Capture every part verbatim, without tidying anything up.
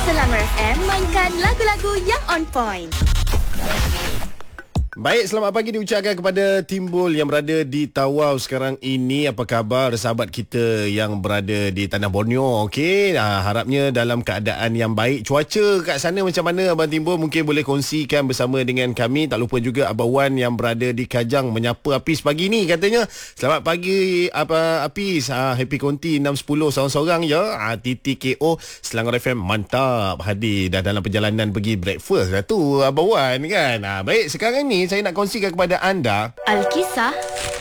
Selangor F M mainkan lagu-lagu yang on point. Baik, selamat pagi diucapkan kepada Timbul yang berada di Tawau sekarang ini. Apa khabar sahabat kita yang berada di Tanah Borneo? Okey, ha, harapnya dalam keadaan yang baik. Cuaca kat sana macam mana Abang Timbul? Mungkin boleh kongsikan bersama dengan kami. Tak lupa juga Abang Wan yang berada di Kajang menyapa Apis pagi ni katanya. Selamat pagi apa Apis. Ha, Happy Konti enam sepuluh seorang-seorang ya. Ha, T T K O Selangor F M mantap. Hadir dah dalam perjalanan pergi breakfast dah tu Abang Wan kan. Ha, baik, sekarang ni saya nak kongsikan kepada anda Alkisah.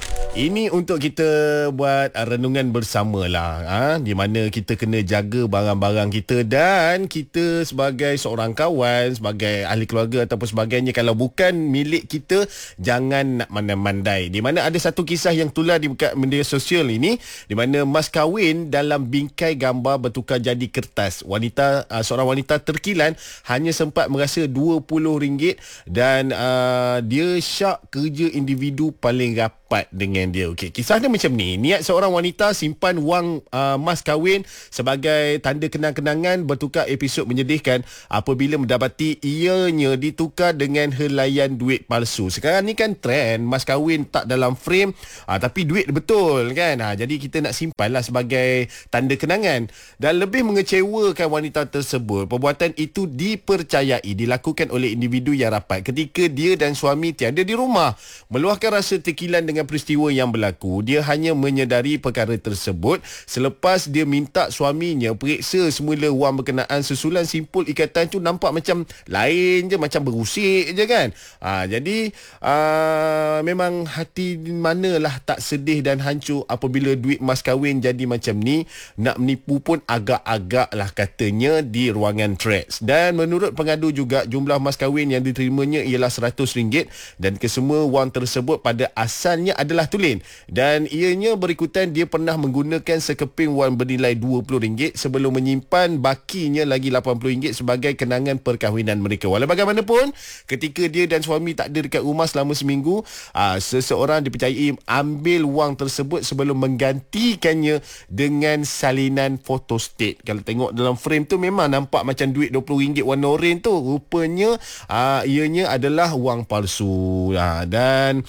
Ini untuk kita buat uh, renungan bersama lah, ha? Di mana kita kena jaga barang-barang kita. Dan kita sebagai seorang kawan, sebagai ahli keluarga ataupun sebagainya, kalau bukan milik kita, jangan nak mandai-mandai. Di mana ada satu kisah yang tular di dekat media sosial ini, di mana mas kahwin dalam bingkai gambar bertukar jadi kertas. Wanita uh, Seorang wanita terkilan hanya sempat merasa dua puluh ringgit. Dan uh, dia syak kerja individu paling rapat dengan dia. Okey, kisah dia macam ni. Niat seorang wanita simpan wang uh, mas kahwin sebagai tanda kenang-kenangan bertukar episod menyedihkan apabila mendapati ianya ditukar dengan helaian duit palsu. Sekarang ni kan trend mas kahwin tak dalam frame, uh, tapi duit betul kan. Uh, jadi kita nak simpanlah sebagai tanda kenangan. Dan lebih mengecewakan wanita tersebut, perbuatan itu dipercayai dilakukan oleh individu yang rapat ketika dia dan suami tiada di rumah. Meluahkan rasa terkilan dengan peristiwa yang berlaku, dia hanya menyedari perkara tersebut selepas dia minta suaminya periksa semula wang berkenaan. Susulan simpul ikatan tu nampak macam lain je, macam berusik je kan. Ha, jadi aa, memang hati manalah tak sedih dan hancur apabila duit mas kahwin jadi macam ni. Nak menipu pun agak-agak lah katanya di ruangan threads. Dan menurut pengadu juga, jumlah mas kahwin yang diterimanya ialah seratus ringgit dan kesemua wang tersebut pada asalnya adalah tulen. Dan ianya berikutan dia pernah menggunakan sekeping wang bernilai dua puluh ringgit sebelum menyimpan bakinya lagi lapan puluh ringgit sebagai kenangan perkahwinan mereka. Walau bagaimanapun, ketika dia dan suami tak ada dekat rumah selama seminggu, aa, seseorang dipercayai ambil wang tersebut sebelum menggantikannya dengan salinan photostat. Kalau tengok dalam frame tu memang nampak macam duit dua puluh ringgit warna oranye tu. Rupanya aa, ianya adalah wang palsu. Aa, dan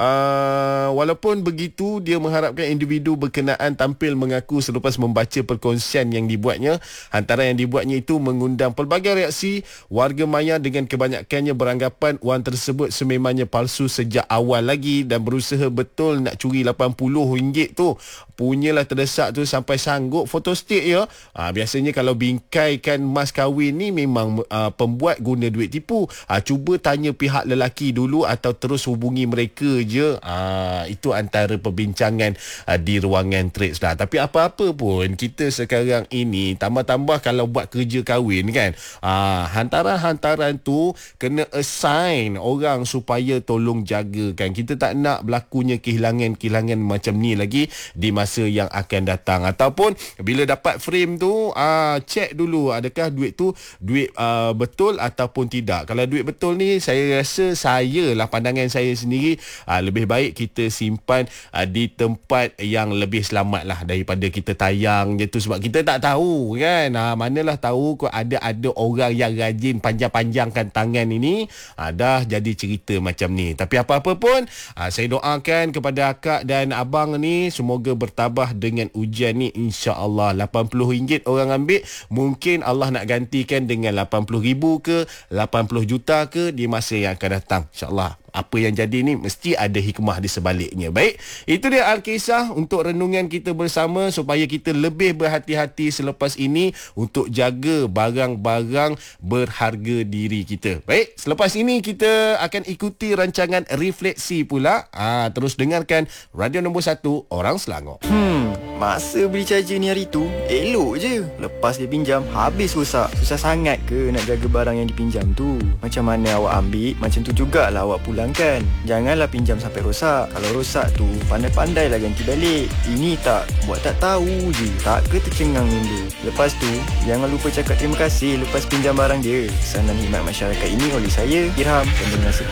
aa, walaupun begitu, dia mengharapkan individu berkenaan tampil mengaku selepas membaca perkongsian yang dibuatnya. Antara yang dibuatnya itu mengundang pelbagai reaksi. Warga maya dengan kebanyakannya beranggapan wang tersebut sememangnya palsu sejak awal lagi dan berusaha betul nak curi lapan puluh ringgit tu. Punyalah terdesak tu sampai sanggup photostat ya. Ha, biasanya kalau bingkaikan mas kahwin ni memang uh, pembuat guna duit tipu. Ha, cuba tanya pihak lelaki dulu atau terus hubungi mereka je. Ha, itu antara perbincangan uh, di ruangan threads lah. Tapi apa-apa pun, kita sekarang ini tambah-tambah kalau buat kerja kahwin kan, uh, hantaran-hantaran tu kena assign orang supaya tolong jagakan. Kita tak nak berlakunya kehilangan-kehilangan macam ni lagi di masa yang akan datang. Ataupun bila dapat frame tu, uh, check dulu adakah duit tu duit uh, betul ataupun tidak. Kalau duit betul ni, saya rasa, saya lah pandangan saya sendiri, uh, lebih baik kita simpan uh, di tempat yang lebih selamat lah daripada kita tayang je tu. Sebab kita tak tahu kan, uh, manalah tahu kok ada-ada orang yang rajin panjang-panjangkan tangan ini, uh, dah jadi cerita macam ni. Tapi apa-apa pun, uh, saya doakan kepada akak dan abang ni semoga bertabah dengan ujian ni, insya-Allah. lapan puluh ringgit orang ambil, mungkin Allah nak gantikan dengan lapan puluh ribu ke lapan puluh juta ke di masa yang akan datang, insya-Allah. Apa yang jadi ni mesti ada hikmah di sebaliknya. Baik, itu dia Alkisah untuk renungan kita bersama supaya kita lebih berhati-hati selepas ini untuk jaga barang-barang berharga diri kita. Baik, selepas ini kita akan ikuti rancangan Refleksi pula. Ha, terus dengarkan Radio Nombor satu Orang Selangor. Hmm, masa beli charger ni hari tu elok je. Lepas dia pinjam, habis rosak. Susah sangat ke nak jaga barang yang dipinjam tu? Macam mana awak ambil, macam tu jugalah awak pulang kan. Janganlah pinjam sampai rosak. Kalau rosak tu, pandai-pandailah ganti balik. Ini tak, buat tak tahu je. Tak ke tercengang dulu. Lepas tu, jangan lupa cakap terima kasih lepas pinjam barang dia. Pesanan khidmat masyarakat ini oleh saya, Irham, pendengar setia